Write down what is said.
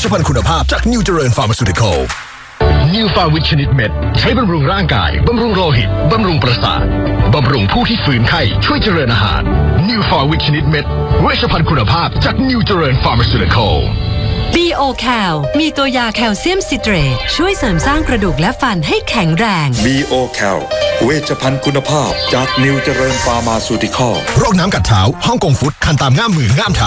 ชภัณฑ์คุณภาพจากนิวเจริญฟาร์มาซูติคอลนิวฟาวิชนิดเม็ดใช้บำรุงร่างกายบำรุงโลหิตบำรุงประสาทบำรุงผู้ที่ฝืนไข้ช่วยเจริญอาหารนิวฟาวิชนิดเม็ดเวชภัณฑ์คุณภาพจากนิวเจริญฟาร์มาซูติคอล B.O. Cal มีตัวยาแคลเซียมซิเตรตช่วยเสริมสร้างกระดูกและฟันให้แข็งแรง B.O. Cal เวชภัณฑ์คุณภาพจากนิวเจริญฟาร์มาซูติคอลโรคน้ำกัดเท้าฮ่องกงฟุตคันตามง่ามมือง่ามเท้า